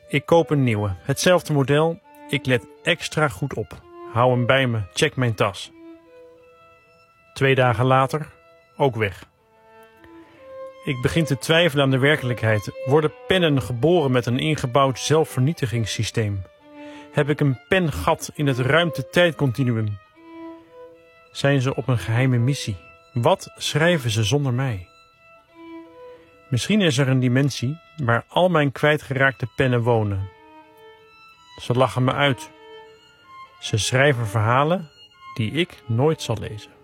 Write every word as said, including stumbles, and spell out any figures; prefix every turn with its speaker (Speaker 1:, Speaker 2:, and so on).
Speaker 1: Ik koop een nieuwe. Hetzelfde model. Ik let extra goed op. Hou hem bij me. Check mijn tas. Twee dagen later. Ook weg. Ik begin te twijfelen aan de werkelijkheid. Worden pennen geboren met een ingebouwd zelfvernietigingssysteem? Heb ik een pengat in het ruimte-tijdcontinuum? Zijn ze op een geheime missie? Wat schrijven ze zonder mij? Misschien is er een dimensie waar al mijn kwijtgeraakte pennen wonen. Ze lachen me uit. Ze schrijven verhalen die ik nooit zal lezen.